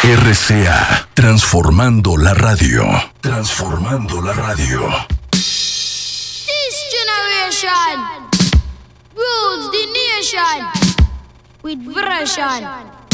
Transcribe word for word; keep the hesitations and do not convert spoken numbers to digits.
R C A, transformando la radio. Transformando la radio. This generation rules the nation with version.